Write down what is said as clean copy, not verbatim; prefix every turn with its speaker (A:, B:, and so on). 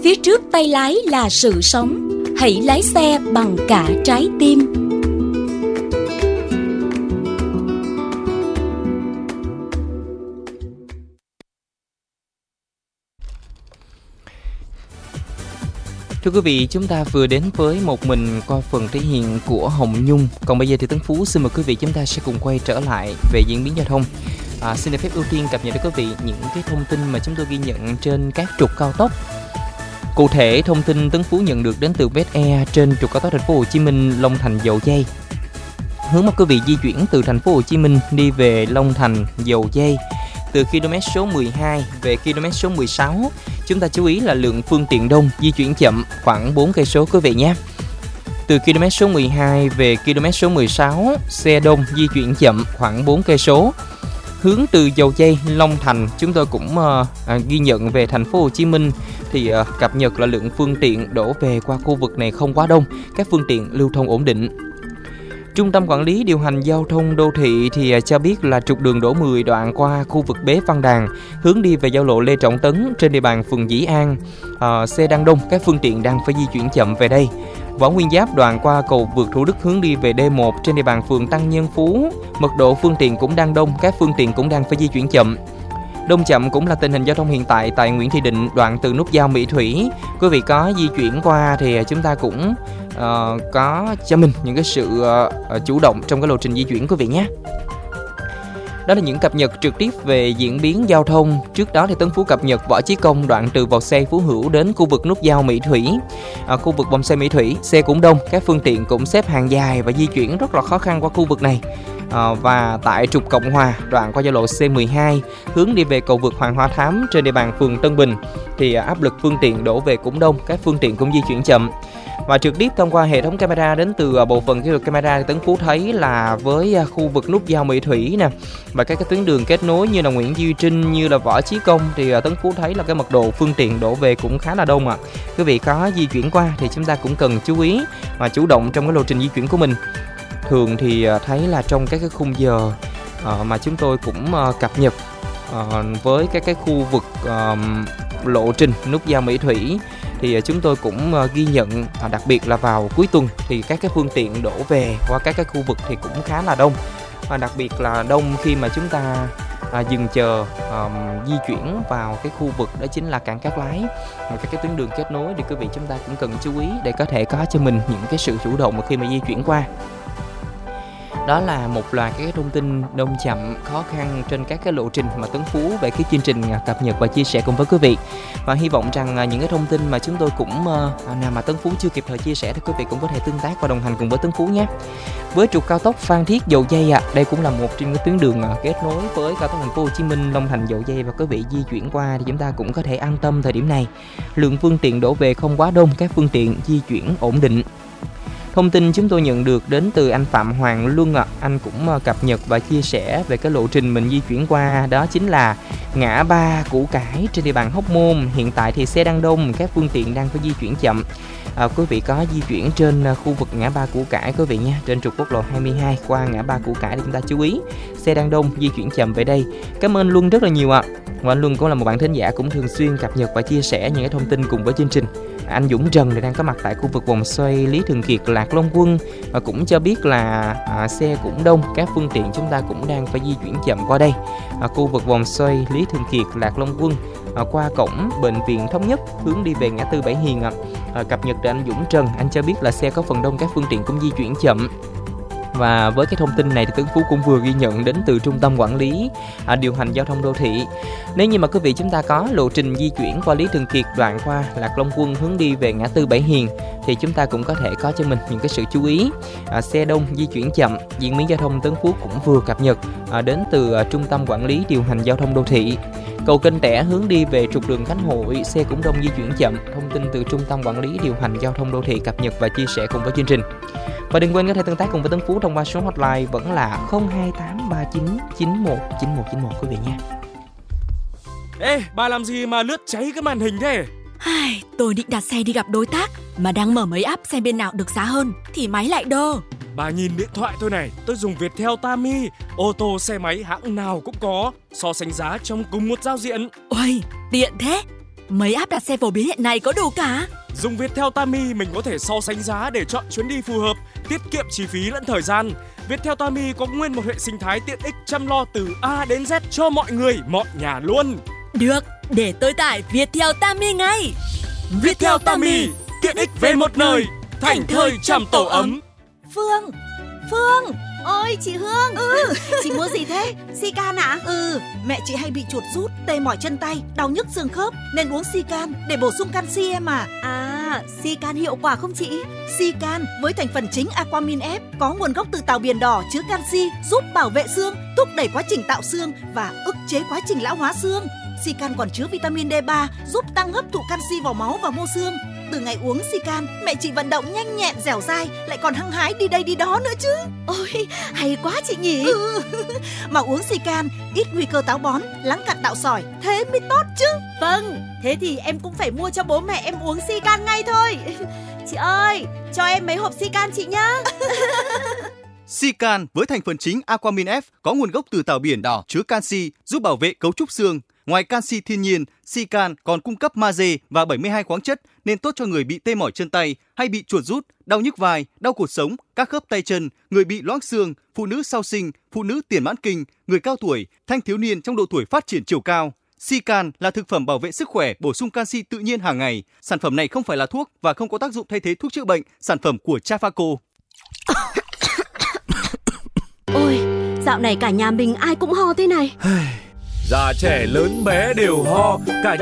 A: Phía trước tay lái là sự sống. Hãy lái xe bằng cả trái tim.
B: Thưa quý vị, chúng ta vừa đến với Một Mình qua phần thể hiện của Hồng Nhung. Còn bây giờ thì Tấn Phú xin mời quý vị chúng ta sẽ cùng quay trở lại về diễn biến giao thông. Xin được phép ưu tiên cập nhật đến quý vị những cái thông tin mà chúng tôi ghi nhận trên các trục cao tốc. Cụ thể, thông tin Tấn Phú nhận được đến từ Best Air trên trục cao tốc Thành phố Hồ Chí Minh Long Thành Dầu Giây. Hướng mắt quý vị di chuyển từ Thành phố Hồ Chí Minh đi về Long Thành Dầu Giây, từ km số 12 về km số 16, chúng ta chú ý là lượng phương tiện đông, di chuyển chậm khoảng 4 cây số quý vị nhé. Từ km số 12 về km số 16, xe đông di chuyển chậm khoảng 4 cây số. Hướng từ Dầu Giây Long Thành, chúng tôi cũng ghi nhận về Thành phố Hồ Chí Minh thì cập nhật là lượng phương tiện đổ về qua khu vực này không quá đông, các phương tiện lưu thông ổn định. Trung tâm Quản lý Điều hành Giao thông Đô thị thì cho biết là trục đường Đỗ 10 đoạn qua khu vực Bế Văn Đàn, hướng đi về giao lộ Lê Trọng Tấn trên địa bàn phường Dĩ An, xe đang đông, các phương tiện đang phải di chuyển chậm về đây. Võ Nguyên Giáp đoạn qua cầu vượt Thủ Đức hướng đi về D1 trên địa bàn phường Tăng Nhân Phú, mật độ phương tiện cũng đang đông, các phương tiện cũng đang phải di chuyển chậm. Đông chậm cũng là tình hình giao thông hiện tại tại Nguyễn Thị Định đoạn từ nút giao Mỹ Thủy. Quý vị có di chuyển qua thì chúng ta cũng có cho mình những cái sự chủ động trong cái lộ trình di chuyển quý vị nhé. Đó là những cập nhật trực tiếp về diễn biến giao thông. Trước đó thì Tấn Phú cập nhật Võ Chí Công đoạn từ vòng xoay Phú Hữu đến khu vực nút giao Mỹ Thủy. Khu vực vòng xoay Mỹ Thủy, xe cũng đông, các phương tiện cũng xếp hàng dài và di chuyển rất là khó khăn qua khu vực này. Và tại trục Cộng Hòa đoạn qua giao lộ C12 hướng đi về cầu vượt Hoàng Hoa Thám trên địa bàn phường Tân Bình thì áp lực phương tiện đổ về cũng đông, các phương tiện cũng di chuyển chậm. Và trực tiếp thông qua hệ thống camera đến từ bộ phận kỹ thuật camera thì Tấn Phú thấy là với khu vực nút giao Mỹ Thủy nè và các cái tuyến đường kết nối như là Nguyễn Duy Trinh, như là Võ Chí Công thì Tấn Phú thấy là cái mật độ phương tiện đổ về cũng khá là đông ạ. Quý vị có di chuyển qua thì chúng ta cũng cần chú ý và chủ động trong cái lộ trình di chuyển của mình. Thường thì thấy là trong các cái khung giờ mà chúng tôi cũng cập nhật với các cái khu vực lộ trình nút giao Mỹ Thủy thì chúng tôi cũng ghi nhận đặc biệt là vào cuối tuần thì các cái phương tiện đổ về qua các cái khu vực thì cũng khá là đông, và đặc biệt là đông khi mà chúng ta dừng chờ di chuyển vào cái khu vực đó chính là cảng Cát Lái và các cái tuyến đường kết nối thì quý vị chúng ta cũng cần chú ý để có thể có cho mình những cái sự chủ động khi mà di chuyển qua. Đó là một loạt các thông tin đông chậm khó khăn trên các cái lộ trình mà Tấn Phú về cái chương trình cập nhật và chia sẻ cùng với quý vị. Và hy vọng rằng những cái thông tin mà chúng tôi cũng nào mà Tấn Phú chưa kịp thời chia sẻ thì quý vị cũng có thể tương tác và đồng hành cùng với Tấn Phú nhé. Với trục cao tốc Phan Thiết Dầu Giây đây cũng là một trên cái tuyến đường kết nối với cao tốc Thành phố Hồ Chí Minh Long Thành Dầu Giây, và quý vị di chuyển qua thì chúng ta cũng có thể an tâm thời điểm này. Lượng phương tiện đổ về không quá đông, các phương tiện di chuyển ổn định. Thông tin chúng tôi nhận được đến từ anh Phạm Hoàng Luân anh cũng cập nhật và chia sẻ về cái lộ trình mình di chuyển qua, đó chính là ngã ba Củ Cải trên địa bàn Hóc Môn. Hiện tại thì xe đang đông, các phương tiện đang phải di chuyển chậm. Quý vị có di chuyển trên khu vực ngã ba Củ Cải quý vị nha, trên trục quốc lộ 22 qua ngã ba Củ Cải thì chúng ta chú ý xe đang đông, di chuyển chậm về đây. Cảm ơn Luân rất là nhiều ạ. Và anh Luân cũng là một bạn thính giả cũng thường xuyên cập nhật và chia sẻ những cái thông tin cùng với chương trình. Anh Dũng Trần thì đang có mặt tại khu vực vòng xoay Lý Thường Kiệt Lạc Long Quân và cũng cho biết là xe cũng đông, các phương tiện chúng ta cũng đang phải di chuyển chậm qua đây. Khu vực vòng xoay Lý Thường Kiệt Lạc Long Quân qua cổng bệnh viện Thống Nhất hướng đi về ngã tư Bảy Hiền cập nhật từ anh Dũng Trần, anh cho biết là xe có phần đông, các phương tiện cũng di chuyển chậm. Và với cái thông tin này thì Tấn Phú cũng vừa ghi nhận đến từ Trung tâm Quản lý Điều hành Giao thông Đô thị. Nếu như mà quý vị chúng ta có lộ trình di chuyển qua Lý Thường Kiệt đoạn qua Lạc Long Quân hướng đi về ngã tư Bảy Hiền thì chúng ta cũng có thể có cho mình những cái sự chú ý. Xe đông, di chuyển chậm, diễn biến giao thông Tấn Phú cũng vừa cập nhật đến từ Trung tâm Quản lý Điều hành Giao thông Đô thị. Cầu Kênh Tẻ hướng đi về trục đường Khánh Hội, xe cũng đông, di chuyển chậm. Thông tin từ Trung tâm Quản lý Điều hành Giao thông Đô thị cập nhật và chia sẻ cùng với chương trình. Và đừng quên có thể tương tác cùng với Tấn Phú thông qua số hotline vẫn là 02839919191 quý vị nha.
C: Ê, bà làm gì mà lướt cháy cái màn hình thế?
D: Tôi định đặt xe đi gặp đối tác mà đang mở mấy app xem bên nào được giá hơn thì máy lại đơ.
C: Bà nhìn điện thoại tôi này, tôi dùng Viettel Tami, ô tô xe máy hãng nào cũng có, so sánh giá trong cùng một giao diện.
D: Ôi, tiện thế. Mấy app đặt xe phổ biến hiện nay có đủ cả.
C: Dùng Viettel Tami mình có thể so sánh giá để chọn chuyến đi phù hợp, tiết kiệm chi phí lẫn thời gian. Viettel Tami có nguyên một hệ sinh thái tiện ích chăm lo từ A đến Z cho mọi người, mọi nhà luôn.
D: Được, để tôi tải Viettel Tami ngay.
C: Viettel Tami, tiện ích về một nơi, thành thơi chăm tổ ấm.
E: Phương, ôi chị Hương. Chị mua gì thế? Sican ạ? Mẹ chị hay bị chuột rút, tê mỏi chân tay, đau nhức xương khớp nên uống Sican để bổ sung canxi em à. Sican hiệu quả không chị? Sican với thành phần chính Aquamin F có nguồn gốc từ tàu biển đỏ, chứa canxi, giúp bảo vệ xương, thúc đẩy quá trình tạo xương và ức chế quá trình lão hóa xương. Sican còn chứa vitamin D3 giúp tăng hấp thụ canxi vào máu và mô xương. Từ ngày uống Sican, mẹ chị vận động nhanh nhẹn, dẻo dai, lại còn hăng hái đi đây đi đó nữa chứ. Ôi, hay quá chị nhỉ. Mà uống Sican ít nguy cơ táo bón, lắng cặn tạo sỏi, thế mới tốt chứ. Vâng, thế thì em cũng phải mua cho bố mẹ em uống Sican ngay thôi. Chị ơi, cho em mấy hộp Sican chị nhá.
F: Sican với thành phần chính Aquamin F có nguồn gốc từ tàu biển đỏ, chứa canxi, giúp bảo vệ cấu trúc xương. Ngoài canxi thiên nhiên, Sican còn cung cấp magie và 72 khoáng chất nên tốt cho người bị tê mỏi chân tay hay bị chuột rút, đau nhức vai, đau cột sống, các khớp tay chân, người bị loãng xương, phụ nữ sau sinh, phụ nữ tiền mãn kinh, người cao tuổi, thanh thiếu niên trong độ tuổi phát triển chiều cao. Sican là thực phẩm bảo vệ sức khỏe, bổ sung canxi tự nhiên hàng ngày. Sản phẩm này không phải là thuốc và không có tác dụng thay thế thuốc chữa bệnh. Sản phẩm của Trafaco.
E: Ôi, dạo này cả nhà mình ai cũng ho thế này.
G: Già trẻ lớn bé đều ho, cả